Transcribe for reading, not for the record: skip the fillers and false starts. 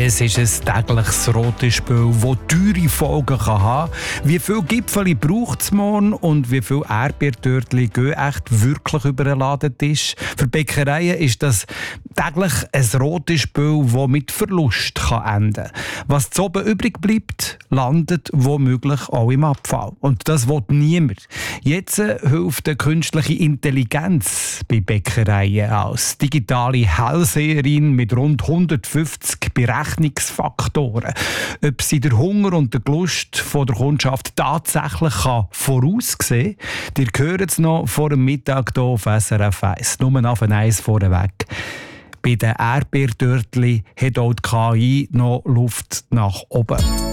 Es ist ein tägliches Rotespiel, das teure Folgen haben kann. Wie viele Gipfeli braucht es morgen und wie viele Erdbeertörtchen gehen echt wirklich über den Ladentisch? Für Bäckereien ist das täglich ein Rotespiel, das mit Verlust enden kann. Was zu oben übrig bleibt, landet womöglich auch im Abfall. Und das will niemand. Jetzt hilft die künstliche Intelligenz bei Bäckereien als digitale Hellseherin mit rund 150 Berechnungsfaktoren. Ob sie den Hunger und die Lust der Kundschaft tatsächlich voraussehen kann, ihr hört es noch vor dem Mittag hier auf SRF 1. Nur auf eins vorweg. Bei den Erdbeertörtchen hat auch die KI noch Luft nach oben.